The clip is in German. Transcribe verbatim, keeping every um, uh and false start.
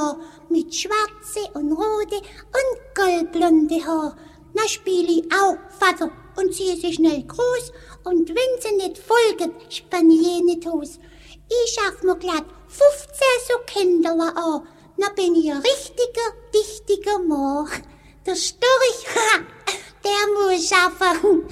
Jahr mit schwarze und rote und goldblonde Haar. Na spiel ich auch Vater und ziehe sie schnell groß und wenn sie nicht folgen, spann ich eh nicht aus. Ich schaff mir glatt fünfzehn so Kinderler an, na bin ich ein richtiger, dichtiger Mann. Der Storch, ha, der muss schaffen.